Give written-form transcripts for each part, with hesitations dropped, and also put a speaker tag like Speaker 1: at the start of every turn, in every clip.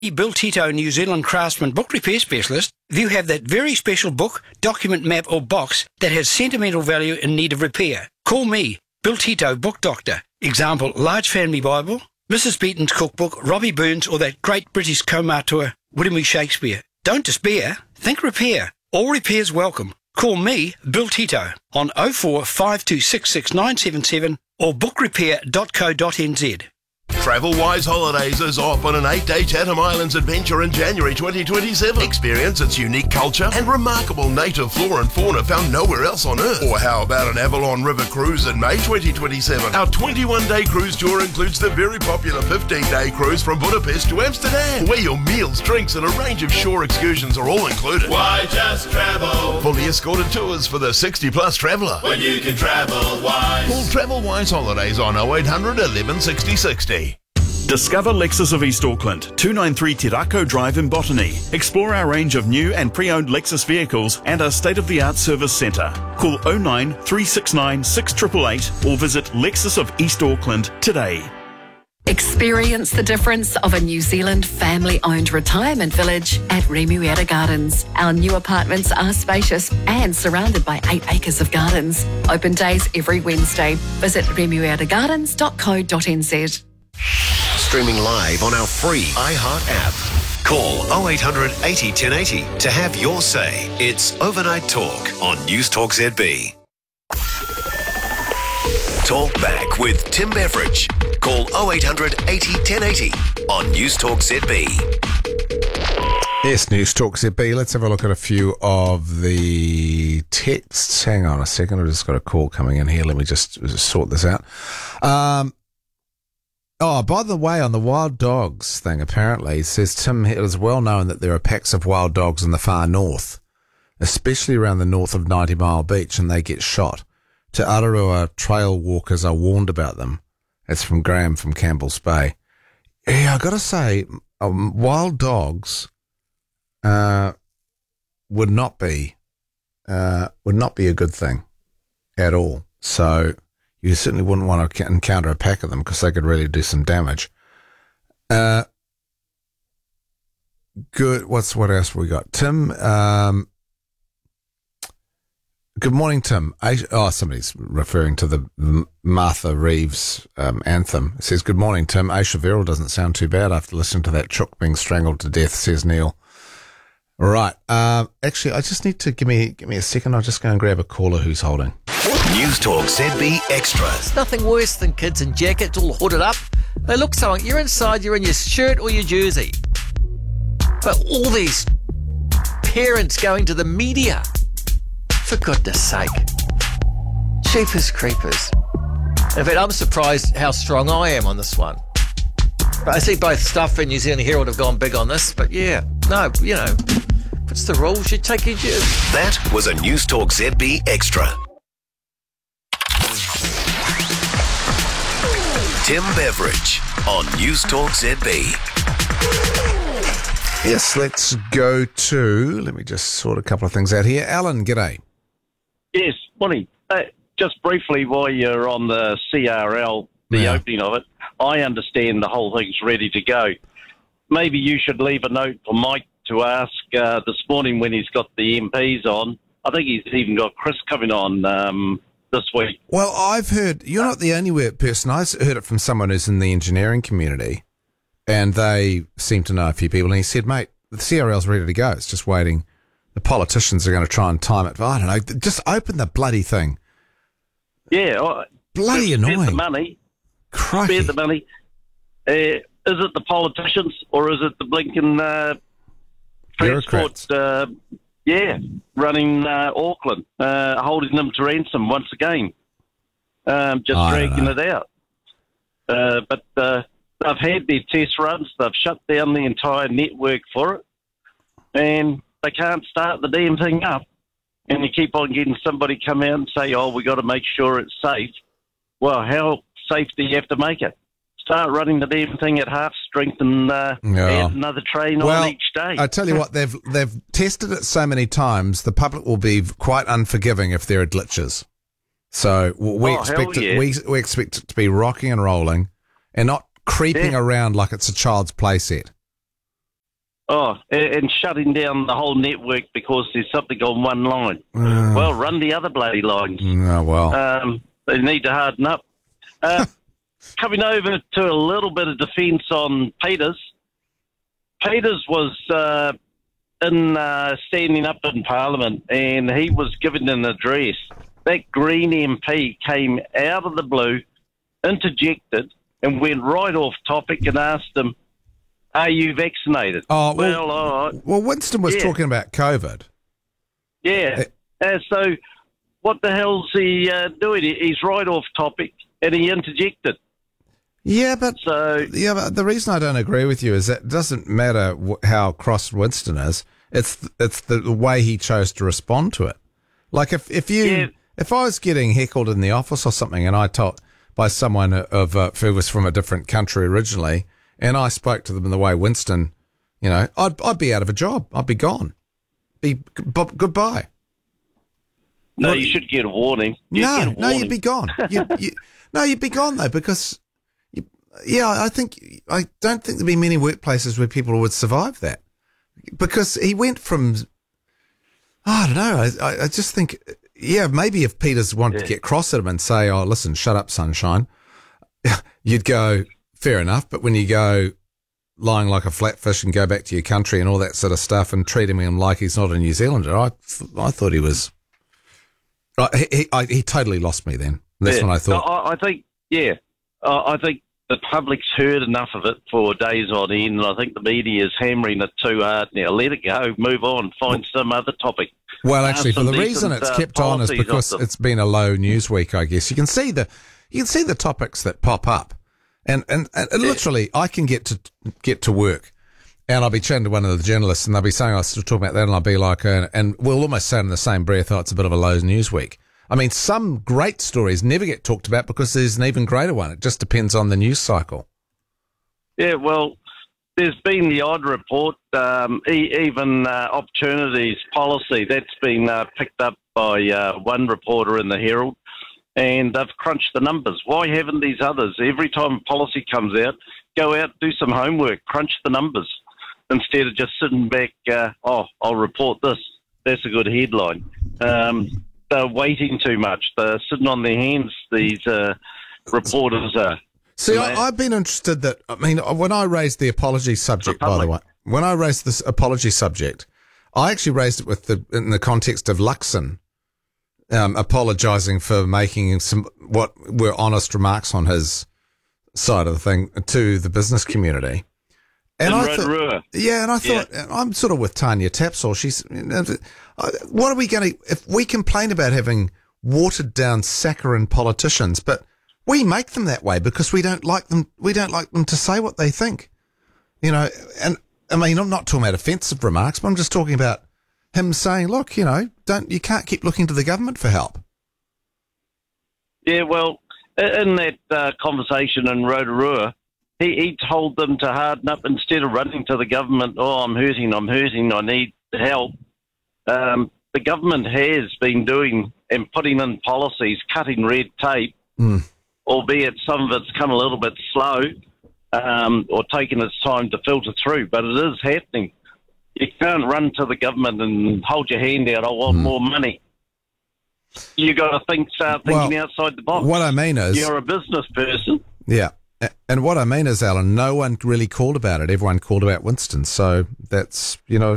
Speaker 1: Bill Tito, New Zealand craftsman book repair specialist. If you have that very special book, document, map or box that has sentimental value in need of repair, call me, Bill Tito, Book Doctor. Example, Large Family Bible, Mrs. Beaton's Cookbook, Robbie Burns or that great British co-author William E. Shakespeare. Don't despair, think repair. All repairs welcome. Call me, Bill Tito, on 04 5266 or bookrepair.co.nz.
Speaker 2: Travel-Wise Holidays is off on an 8-day Chatham Islands adventure in January 2027. Experience its unique culture and remarkable native flora and fauna found nowhere else on Earth. Or how about an Avalon River cruise in May 2027? Our 21-day cruise tour includes the very popular 15-day cruise from Budapest to Amsterdam, where your meals, drinks and a range of shore excursions are all included.
Speaker 3: Why just travel?
Speaker 2: Fully escorted tours for the 60-plus traveller.
Speaker 3: When you can travel wise.
Speaker 2: Call Travel-Wise Holidays on 0800 11 60 60.
Speaker 4: Discover Lexus of East Auckland, 293 Tirako Drive in Botany. Explore our range of new and pre-owned Lexus vehicles and our state-of-the-art service centre. Call 09 369 6888 or visit Lexus of East Auckland today.
Speaker 5: Experience the difference of a New Zealand family-owned retirement village at Remuera Gardens. Our new apartments are spacious and surrounded by 8 acres of gardens. Open days every Wednesday. Visit remueragardens.co.nz.
Speaker 6: Streaming live on our free iHeart app. Call 0800 80 1080 to have your say. It's Overnight Talk on News Talk ZB. Talk back with Tim Beveridge. Call 0800 80 1080 on News Talk ZB.
Speaker 7: Yes, News Talk ZB. Let's have a look at a few of the texts. Hang on a second. I've just got a call coming in here. Let me just sort this out. Oh, by the way, on the wild dogs thing, apparently, it says, Tim, it is well known that there are packs of wild dogs in the far north, especially around the north of 90 Mile Beach, and they get shot. Te Ararua trail walkers are warned about them. That's from Graham from Campbell's Bay. Yeah, I got to say, wild dogs would not be a good thing at all. So you certainly wouldn't want to encounter a pack of them because they could really do some damage. Good. What else we got? Tim, good morning, Tim. Somebody's referring to the Martha Reeves anthem. It says, good morning, Tim. Aisha Verrill doesn't sound too bad after listening to that chook being strangled to death, says Neil. Right. Actually, I just need to give me a second. I'll just go and grab a caller who's holding.
Speaker 6: News Talk ZB Extra.
Speaker 8: It's nothing worse than kids in jackets all hooded up. They look so... You're inside, you're in your shirt or your jersey. But all these parents going to the media. For goodness sake. Jeepers creepers. In fact, I'm surprised how strong I am on this one. But I see both Stuff and New Zealand Herald have gone big on this. But yeah, no, you know, if it's the rules, you take your due.
Speaker 6: That was a News Talk ZB Extra. Tim Beveridge on News Talk ZB.
Speaker 7: Yes, let's go to... Let me just sort a couple of things out here. Alan, g'day.
Speaker 9: Yes, morning. Just briefly, while you're on the CRL, the opening of it, I understand the whole thing's ready to go. Maybe you should leave a note for Mike to ask this morning when he's got the MPs on. I think he's even got Chris coming on this week.
Speaker 7: Well, I've heard... You're not the only person. I heard it from someone who's in the engineering community, and they seem to know a few people, and he said, mate, the CRL's ready to go. It's just waiting. The politicians are going to try and time it. I don't know. Just open the bloody thing.
Speaker 9: Yeah.
Speaker 7: Bloody annoying.
Speaker 9: Spend the money.
Speaker 7: Crikey.
Speaker 9: Spend the money. Is it the politicians or is it the blinking transport? Running Auckland, holding them to ransom once again. Just dragging it out. But they've had their test runs. They've shut down the entire network for it. And they can't start the damn thing up. And you keep on getting somebody come out and say, oh, we got to make sure it's safe. Well, how safe do you have to make it? Start running the damn thing at half strength and add another train on each day.
Speaker 7: I tell you what, they've tested it so many times, the public will be quite unforgiving if there are glitches. So we expect it to be rocking and rolling and not creeping around like it's a child's play set.
Speaker 9: And shutting down the whole network because there's something on one line. Well, run the other bloody lines.
Speaker 7: Oh, well.
Speaker 9: They need to harden up. Coming over to a little bit of defence on Peters. Peters was standing up in Parliament, and he was given an address. That Green MP came out of the blue, interjected, and went right off topic and asked him, "Are you vaccinated?"
Speaker 7: Oh, well, Winston was talking about COVID.
Speaker 9: Yeah. So what the hell's he doing? He's right off topic, and he interjected.
Speaker 7: Yeah, but the reason I don't agree with you is that it doesn't matter how cross Winston is. It's the way he chose to respond to it. Like if I was getting heckled in the office or something, and I told by someone who was from a different country originally, and I spoke to them in the way Winston, I'd be out of a job. I'd be gone. Goodbye.
Speaker 9: No, you should get a warning.
Speaker 7: No, you'd be gone. You'd be gone though, because I don't think there'd be many workplaces where people would survive that, because he went from, I don't know. I just think, maybe if Peters wanted to get cross at him and say, "Oh, listen, shut up, sunshine," you'd go, fair enough. But when you go lying like a flatfish and go back to your country and all that sort of stuff and treating him like he's not a New Zealander, I thought he was. He totally lost me then. That's when I thought.
Speaker 9: I think the public's heard enough of it for days on end, and I think the media is hammering it too hard now. Let it go, move on, find some other topic.
Speaker 7: Well, actually, for the reason it's kept on is because it's been a low news week, I guess. You can see the topics that pop up, and literally, I can get to work, and I'll be chatting to one of the journalists, and they'll be saying, "I still talk about that," and I'll be like, and we'll almost say in the same breath, "Oh, it's a bit of a low news week." I mean, some great stories never get talked about because there's an even greater one. It just depends on the news cycle. Yeah,
Speaker 9: well, there's been the odd report, even Opportunities Policy, that's been picked up by one reporter in the Herald, and they've crunched the numbers. Why haven't these others? Every time policy comes out, go out, do some homework, crunch the numbers, instead of just sitting back, I'll report this. That's a good headline. They're waiting too much. They're sitting on their hands, these reporters are.
Speaker 7: See, I've been interested when I raised the apology subject, by the way, when I raised this apology subject, I actually raised it in the context of Luxon apologising for making some what were honest remarks on his side of the thing to the business community. And I thought, I'm sort of with Tanya Tapsall. What are we going to, if we complain about having watered down saccharine politicians, but we make them that way because we don't like them to say what they think, and I mean, I'm not talking about offensive remarks, but I'm just talking about him saying, look, you can't keep looking to the government for help.
Speaker 9: Yeah, well, in that conversation in Rotorua, he told them to harden up instead of running to the government. "Oh, I'm hurting, I need help." The government has been doing and putting in policies, cutting red tape, albeit some of it's come a little bit slow or taken its time to filter through, but it is happening. You can't run to the government and hold your hand out, "I want more money." You got to start thinking outside the box.
Speaker 7: What I mean is,
Speaker 9: you're a business person.
Speaker 7: Yeah. And what I mean is, Alan, no one really called about it. Everyone called about Winston. So that's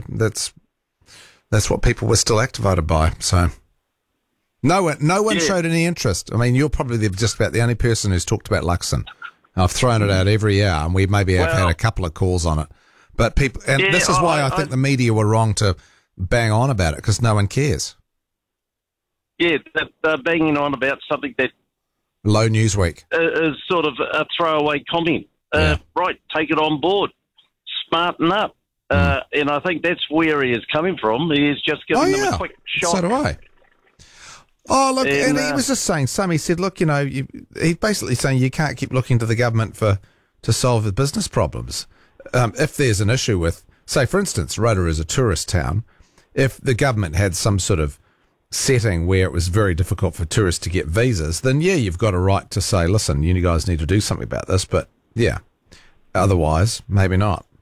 Speaker 7: what people were still activated by. So no one showed any interest. I mean, you're probably just about the only person who's talked about Luxon. I've thrown it out every hour, and we maybe have had a couple of calls on it. But people, and this is why I think the media were wrong to bang on about it, because no one cares.
Speaker 9: Yeah, they're banging on about something that
Speaker 7: low news week
Speaker 9: is sort of a throwaway comment. Right, take it on board, smarten up, and I think that's where he is coming from. He is just giving them a quick shot.
Speaker 7: So do I. Oh, look, and he was just saying something. He said, look, he's basically saying you can't keep looking to the government to solve the business problems. If there's an issue with, say, for instance, Rotorua is a tourist town, if the government had some sort of setting where it was very difficult for tourists to get visas, then you've got a right to say, listen, you guys need to do something about this, but otherwise, maybe not.